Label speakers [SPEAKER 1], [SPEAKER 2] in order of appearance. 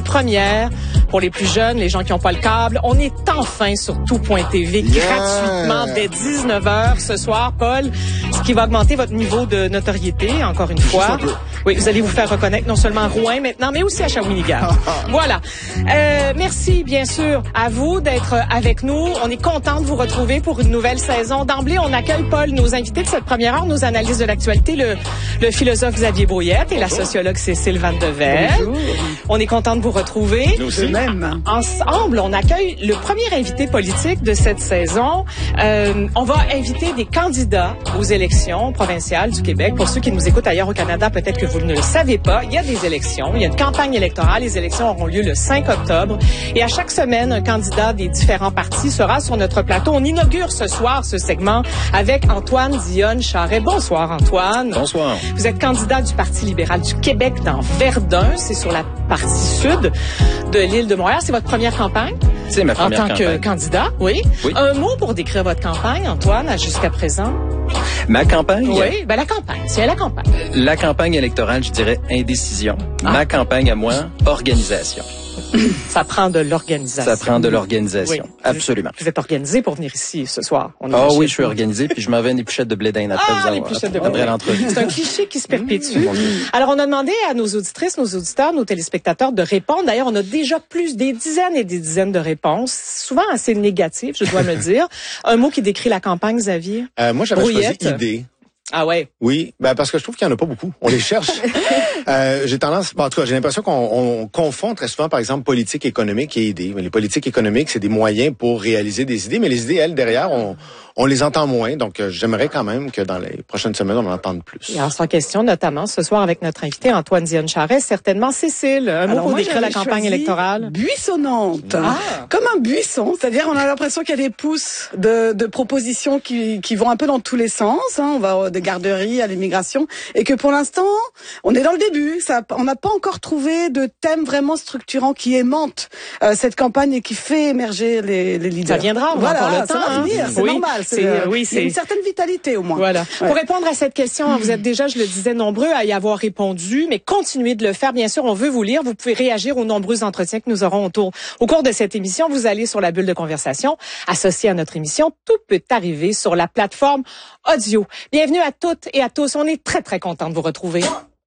[SPEAKER 1] première pour les plus jeunes, les gens qui n'ont pas le câble. On est enfin sur tout.tv gratuitement dès 19h ce soir, Paul, ce qui va augmenter votre niveau de notoriété, encore une fois. Oui, vous allez vous faire reconnaître non seulement à Rouen maintenant, mais aussi à Shawinigan. Voilà. Merci, bien sûr, à vous d'être avec nous. On est content de vous retrouver pour une nouvelle saison. D'emblée, on accueille, Paul, nos invités de cette première heure, nos analystes de l'actualité, le philosophe Xavier Brouillette et la sociologue Cécile Van de Velde. Bonjour. On est content de vous retrouver.
[SPEAKER 2] Nous aussi. Même.
[SPEAKER 1] Ensemble, on accueille le premier invité politique de cette saison. On va inviter des candidats aux élections provinciales du Québec. Pour ceux qui nous écoutent ailleurs au Canada, peut-être que vous ne le savez pas, il y a des élections. Il y a une campagne électorale. Les élections auront lieu le 5 octobre. Et à chaque semaine, un candidat des différents partis sera sur notre plateau. On inaugure ce soir ce segment avec Antoine Dionne-Charest. Bonsoir, Antoine.
[SPEAKER 3] Bonsoir.
[SPEAKER 1] Vous êtes candidat du Parti libéral du Québec dans Verdun. C'est sur la partie sud de l'île de Montréal. C'est votre première campagne?
[SPEAKER 3] C'est ma première
[SPEAKER 1] campagne. En tant que candidat, oui. Un mot pour décrire votre campagne, Antoine, jusqu'à présent?
[SPEAKER 3] Ma campagne?
[SPEAKER 1] Oui, la campagne. C'est la campagne.
[SPEAKER 3] La campagne électorale, je dirais indécision. Ma campagne à moi, organisation.
[SPEAKER 1] Ça prend de l'organisation.
[SPEAKER 3] Ça prend de l'organisation, oui. Absolument.
[SPEAKER 1] Vous êtes organisé pour venir ici ce soir.
[SPEAKER 3] Oui, je suis organisé, puis je m'en vais une épluchette de blé d'Inde après l'entrevue.
[SPEAKER 1] C'est un cliché qui se perpétue. Alors, on a demandé à nos auditrices, nos auditeurs, nos téléspectateurs de répondre. D'ailleurs, on a déjà des dizaines et des dizaines de réponses, souvent assez négatives, je dois le dire. Un mot qui décrit la campagne, Xavier?
[SPEAKER 4] Moi, j'avais choisi idée.
[SPEAKER 1] Ah ouais.
[SPEAKER 4] Oui, parce que je trouve qu'il y en a pas beaucoup. On les cherche. En tout cas, j'ai l'impression qu'on confond très souvent, par exemple, politique économique et idées. Mais les politiques économiques, c'est des moyens pour réaliser des idées, mais les idées, elles, derrière, on les entend moins. Donc, j'aimerais quand même que dans les prochaines semaines, on en entende plus.
[SPEAKER 1] Et alors, sans question, notamment ce soir avec notre invité Antoine Dionne-Charest, certainement Cécile. Un mot pour décrire la campagne électorale.
[SPEAKER 2] Buissonnante. Comme un buisson. C'est-à-dire, on a l'impression qu'il y a des pousses de propositions qui vont un peu dans tous les sens. On va des garderies à l'immigration. Et que pour l'instant, on est dans le début. On n'a pas encore trouvé de thème vraiment structurant qui aimente cette campagne et qui fait émerger les leaders.
[SPEAKER 1] Ça viendra, on va avoir le temps.
[SPEAKER 2] Ça va venir, c'est normal. Il y a une certaine vitalité au moins.
[SPEAKER 1] Voilà. Ouais. Pour répondre à cette question, vous êtes déjà, je le disais, nombreux à y avoir répondu, mais continuez de le faire. Bien sûr, on veut vous lire. Vous pouvez réagir aux nombreux entretiens que nous aurons au cours de cette émission. Vous allez sur la bulle de conversation associée à notre émission. Tout peut arriver sur la plateforme audio. Bienvenue à toutes et à tous. On est très, très contents de vous retrouver.